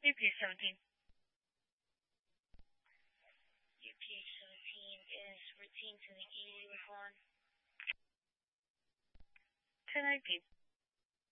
UPH 17. UPH 17 is routine to the E with 1. 1019.